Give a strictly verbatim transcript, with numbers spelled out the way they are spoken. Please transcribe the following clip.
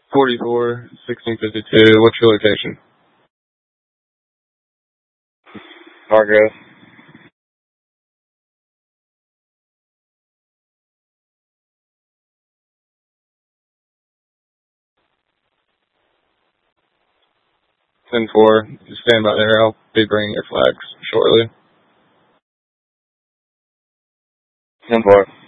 forty-four, sixteen fifty-two. What's your location? Hargrove. ten four. Just stand by there. I'll be bringing your flags shortly. ten four.